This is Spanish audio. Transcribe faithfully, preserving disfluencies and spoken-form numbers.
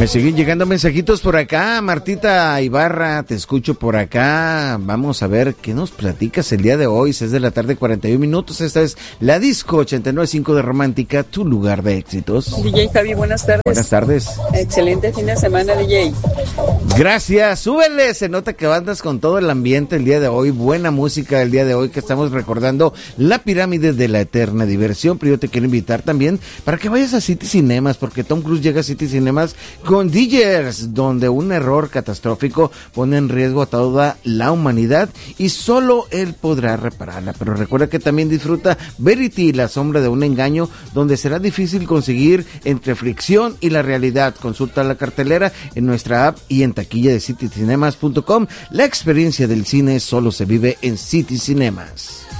Me siguen llegando mensajitos por acá. Martita Ibarra, te escucho por acá. Vamos a ver qué nos platicas el día de hoy. seis de la tarde, cuarenta y un minutos. Esta es la Disco ochenta y nueve punto cinco de Romántica, tu lugar de éxitos. D J Javi, buenas tardes. Buenas tardes. Excelente fin de semana, D J. Gracias, súbele. Se nota que andas con todo el ambiente el día de hoy. Buena música el día de hoy, que estamos recordando la pirámide de la eterna diversión. Pero yo te quiero invitar también para que vayas a City Cinemas, porque Tom Cruise llega a City Cinemas con Diggers, donde un error catastrófico pone en riesgo a toda la humanidad y solo él podrá repararla. Pero recuerda que también disfruta Verity, la sombra de un engaño, donde será difícil conseguir entre fricción y la realidad. Consulta la cartelera en nuestra app y en taquilla de city cinemas punto com. La experiencia del cine solo se vive en City Cinemas.